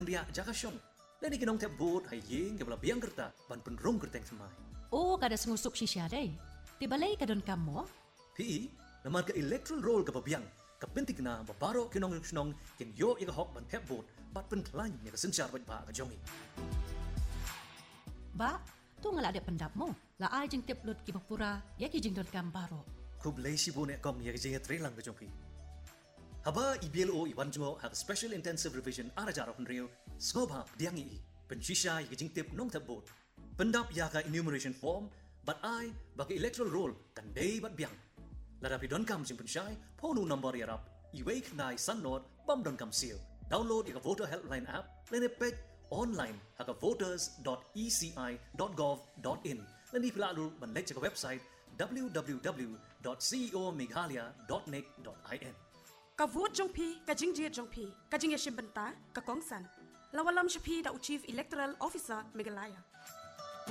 ria jakashon. Leni kinong tep boat hay yeng kabla biang kerta ban penrong kerteng semai. Oh, kada sengusuk sisya day. Tibalay ka doon kamo? Pi, naman ka electoral roll ka biang. Kapentik na babaro kinong yung kin yo iga hok ban tep boat bat penklain ni ka sensyar ba ka jongi. Ba, tu ngala ada pendap mo. Laay jeng tiplot ki bapura, ya ki jeng doon kambaro. Kublay si bone kom ya jeng trelang ka jongi. Haba IBLO iwan jungo hak special intensive revision arajaro henrio skoba diangi pensisya yajing tip nong tabot pendap yaka enumeration form but I bagi electoral roll kan day bat biang larapi don kam jing pensyai ponu number yarap iwake nai sunlord bam don kam seal download yaka voter helpline app lene page online haka voters.eci.gov.in leni pilalu banlek jaka website www.ceomeghalaya.nic.in Ka vote jong pi, ka jing jiet jong pi, ka jing yashim benta, ka kongsan. Lawalam shapi da Chief Electoral Officer Meghalaya.